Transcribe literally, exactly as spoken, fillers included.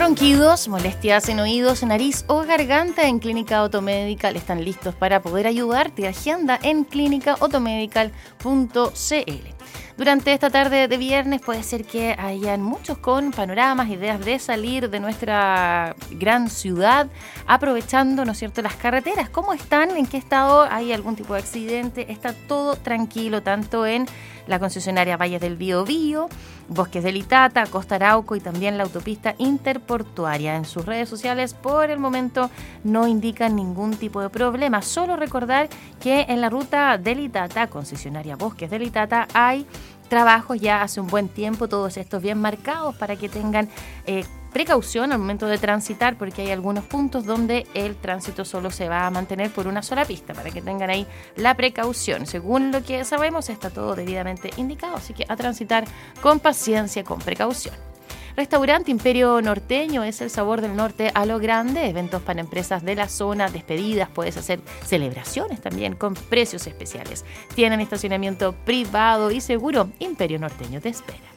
Ronquidos, molestias en oídos, nariz o garganta, en Clínica Otomedical están listos para poder ayudarte. Agenda en clínica otomedical punto c l. Durante esta tarde de viernes puede ser que hayan muchos con panoramas, ideas de salir de nuestra gran ciudad, aprovechando, ¿no es cierto?, las carreteras. ¿Cómo están? ¿En qué estado? ¿Hay algún tipo de accidente? Está todo tranquilo, tanto en la concesionaria Valles del Biobío, Bosques del Itata, Costa Arauco y también la autopista interportuaria. En sus redes sociales, por el momento, no indican ningún tipo de problema. Solo recordar que en la ruta del Itata, concesionaria Bosques del Itata, hay trabajos ya hace un buen tiempo, todos estos bien marcados para que tengan eh, precaución al momento de transitar, porque hay algunos puntos donde el tránsito solo se va a mantener por una sola pista, para que tengan ahí la precaución. Según lo que sabemos, está todo debidamente indicado, así que a transitar con paciencia, con precaución. Restaurante Imperio Norteño es el sabor del norte a lo grande. Eventos para empresas de la zona, despedidas, puedes hacer celebraciones también con precios especiales. Tienen estacionamiento privado y seguro. Imperio Norteño te espera.